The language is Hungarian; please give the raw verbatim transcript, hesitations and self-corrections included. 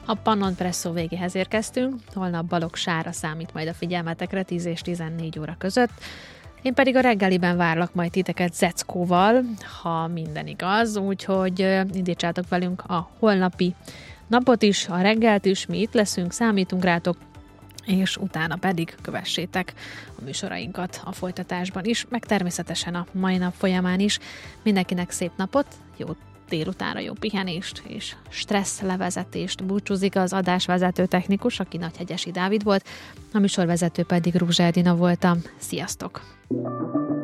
A Pannon Presszó végéhez érkeztünk, holnap Balogh Sára számít majd a figyelmetekre tíz és tizennégy óra között. Én pedig a reggeliben várlak majd titeket Zeckóval, ha minden igaz, úgyhogy indítsátok velünk a holnapi napot is, a reggelt is, mi itt leszünk, számítunk rátok, és utána pedig kövessétek a műsorainkat a folytatásban is, meg természetesen a mai nap folyamán is. Mindenkinek szép napot, jó délutánra jó pihenést és stressz levezetést. Búcsúzik az adásvezető technikus, aki Nagyhegyesi Dávid volt, a műsorvezető pedig Rúzsa Edina voltam. Sziasztok!